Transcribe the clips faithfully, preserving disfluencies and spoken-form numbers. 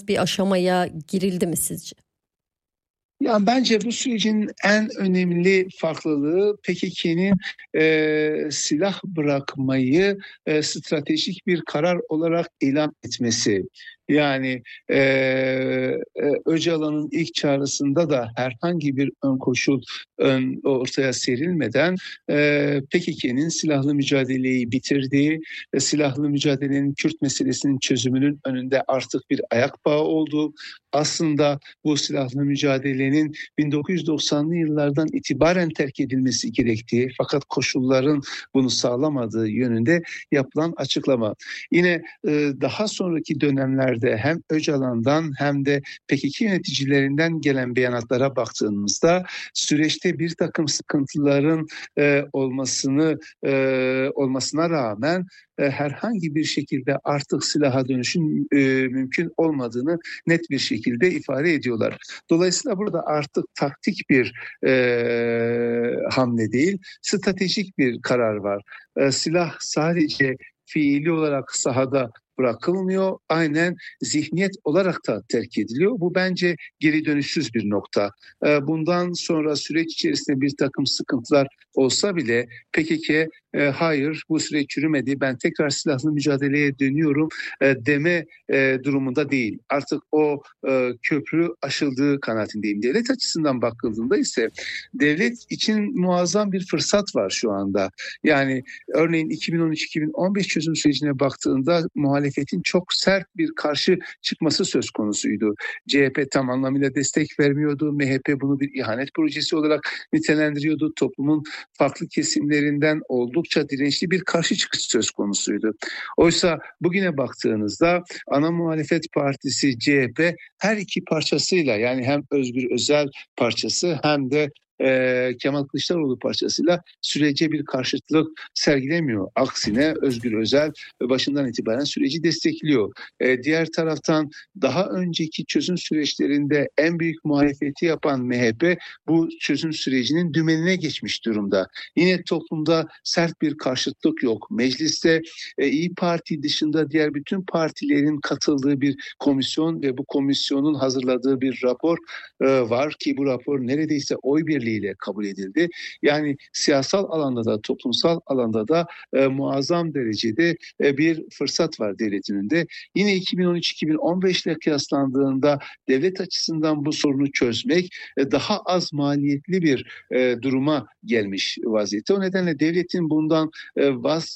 tarz bir aşamaya girildi mi sizce? Ya bence bu sürecin en önemli farklılığı P K K'nin e, silah bırakmayı e, stratejik bir karar olarak ilan etmesi. Yani e, e, Öcalan'ın ilk çağrısında da herhangi bir ön koşul ön, ortaya serilmeden e, P K K'nin silahlı mücadeleyi bitirdiği, e, silahlı mücadelenin Kürt meselesinin çözümünün önünde artık bir ayak bağı olduğu, aslında bu silahlı mücadelenin bin dokuz yüz doksanlı yıllardan itibaren terk edilmesi gerektiği fakat koşulların bunu sağlamadığı yönünde yapılan açıklama. Yine e, daha sonraki dönemlerde hem Öcalan'dan hem de P K K yöneticilerinden gelen beyanatlara baktığımızda süreçte bir takım sıkıntıların e, olmasını e, olmasına rağmen e, herhangi bir şekilde artık silaha dönüşün e, mümkün olmadığını net bir şekilde ifade ediyorlar. Dolayısıyla burada artık taktik bir e, hamle değil, stratejik bir karar var. E, silah sadece fiili olarak sahada bırakılmıyor, aynen zihniyet olarak da terk ediliyor. Bu bence geri dönüşsüz bir nokta. Bundan sonra süreç içerisinde bir takım sıkıntılar olsa bile P K K e, hayır bu süreç çürümedi, ben tekrar silahlı mücadeleye dönüyorum e, deme e, durumunda değil. Artık o e, köprü aşıldığı kanaatindeyim. Devlet açısından bakıldığında ise devlet için muazzam bir fırsat var şu anda. Yani örneğin iki bin on üç iki bin on beş çözüm sürecine baktığında muhalefetin çok sert bir karşı çıkması söz konusuydu. C H P tam anlamıyla destek vermiyordu. M H P bunu bir ihanet projesi olarak nitelendiriyordu. Toplumun farklı kesimlerinden oldukça dirençli bir karşı çıkış söz konusuydu. Oysa bugüne baktığınızda ana muhalefet partisi C H P her iki parçasıyla, yani hem Özgür Özel parçası hem de Ee, Kemal Kılıçdaroğlu parçasıyla sürece bir karşıtlık sergilemiyor. Aksine Özgür Özel başından itibaren süreci destekliyor. Ee, diğer taraftan daha önceki çözüm süreçlerinde en büyük muhalefeti yapan M H P bu çözüm sürecinin dümenine geçmiş durumda. Yine toplumda sert bir karşıtlık yok. Mecliste e, İYİ Parti dışında diğer bütün partilerin katıldığı bir komisyon ve bu komisyonun hazırladığı bir rapor e, var ki bu rapor neredeyse oy birliği ile kabul edildi. Yani siyasal alanda da toplumsal alanda da e, muazzam derecede e, bir fırsat var devletin önünde. Yine iki bin on üç iki bin on beş ile kıyaslandığında devlet açısından bu sorunu çözmek e, daha az maliyetli bir e, duruma gelmiş vaziyette. O nedenle devletin bundan e,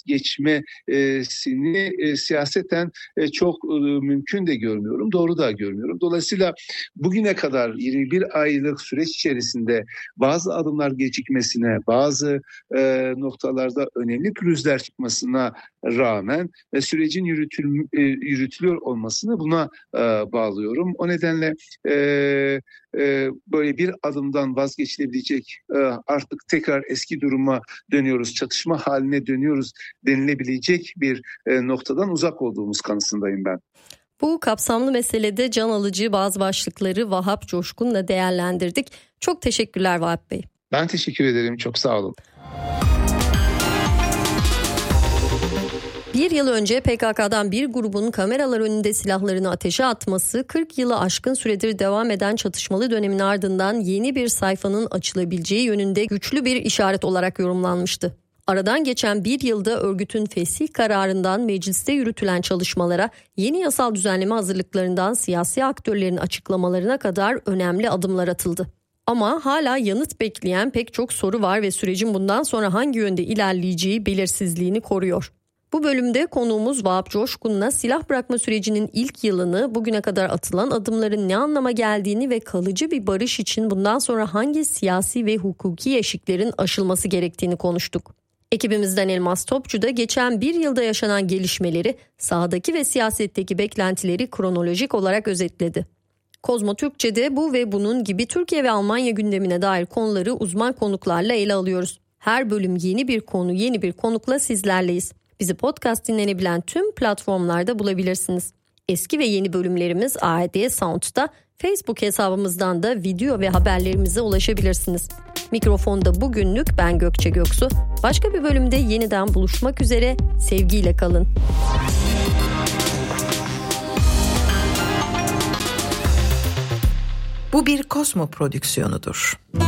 vazgeçmesini e, siyaseten e, çok e, mümkün de görmüyorum, doğru da görmüyorum. Dolayısıyla bugüne kadar yirmi bir aylık süreç içerisinde bazı adımlar gecikmesine, bazı e, noktalarda önemli pürüzler çıkmasına rağmen e, sürecin yürütül, e, yürütülüyor olmasını buna e, bağlıyorum. O nedenle e, e, böyle bir adımdan vazgeçilebilecek, e, artık tekrar eski duruma dönüyoruz, çatışma haline dönüyoruz denilebilecek bir e, noktadan uzak olduğumuz kanısındayım ben. Bu kapsamlı meselede can alıcı bazı başlıkları Vahap Coşkun'la değerlendirdik. Çok teşekkürler Vahap Bey. Ben teşekkür ederim. Çok sağ olun. Bir yıl önce P K K'dan bir grubun kameralar önünde silahlarını ateşe atması, kırk yılı aşkın süredir devam eden çatışmalı dönemin ardından yeni bir sayfanın açılabileceği yönünde güçlü bir işaret olarak yorumlanmıştı. Aradan geçen bir yılda örgütün fesih kararından mecliste yürütülen çalışmalara, yeni yasal düzenleme hazırlıklarından siyasi aktörlerin açıklamalarına kadar önemli adımlar atıldı. Ama hala yanıt bekleyen pek çok soru var ve sürecin bundan sonra hangi yönde ilerleyeceği belirsizliğini koruyor. Bu bölümde konuğumuz Vahap Coşkun'la silah bırakma sürecinin ilk yılını, bugüne kadar atılan adımların ne anlama geldiğini ve kalıcı bir barış için bundan sonra hangi siyasi ve hukuki eşiklerin aşılması gerektiğini konuştuk. Ekibimizden Elmas Topçu da geçen bir yılda yaşanan gelişmeleri, sahadaki ve siyasetteki beklentileri kronolojik olarak özetledi. Kozmo Türkçe'de bu ve bunun gibi Türkiye ve Almanya gündemine dair konuları uzman konuklarla ele alıyoruz. Her bölüm yeni bir konu, yeni bir konukla sizlerleyiz. Bizi podcast dinlenebilen tüm platformlarda bulabilirsiniz. Eski ve yeni bölümlerimiz A R D Sound'da, Facebook hesabımızdan da video ve haberlerimize ulaşabilirsiniz. Mikrofonda bugünlük ben Gökçe Göksu. Başka bir bölümde yeniden buluşmak üzere. Sevgiyle kalın. Bu bir Kosmo prodüksiyonudur.